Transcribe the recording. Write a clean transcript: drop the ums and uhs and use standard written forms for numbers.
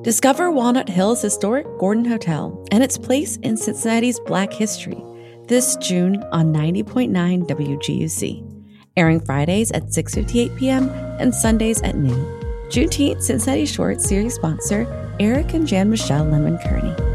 Discover Walnut Hill's historic Gordon Hotel and its place in Cincinnati's Black history this June on 90.9 WGUC, airing Fridays at 6:58 p.m. and Sundays at noon. Juneteenth Cincinnati Short series sponsor Eric and Jan Michelle Lemon Kearney.